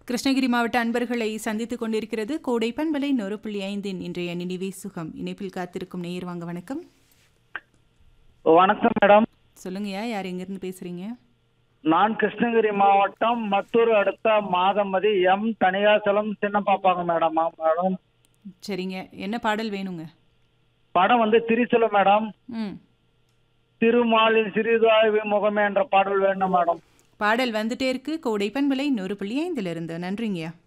கிருஷ்ணகிரி மாவட்ட அன்பர்களை சந்தித்துக் கொண்டிருக்கிறது கோடை பண்பலை 100.5 இன்றைய நினைவே சுகம். இணைப்பில் காத்திருக்கும் நேயர் வாங்க வணக்கம். வணக்கம் மேடம். சொல்லுங்கய்யா, யார் எங்கிருந்து பேசுறீங்க? நான் கிருஷ்ணகிரி மாவட்டம் மத்தூர் அடுத்த மாதமதி தனியாசலம் சின்ன பாப்பாங்க மேடம். மேடம் சரிங்க, என்ன பாடல் வேணுங்க? படம் திரிசூலம் மேடம். திருமாலின் சிறிதாய் முகமே என்ற பாடல் வேணும் மேடம். பாடல் வந்துட்டே இருக்கு. கோடை பண்பலை 100.5 இருந்து. நன்றிங்கய்யா.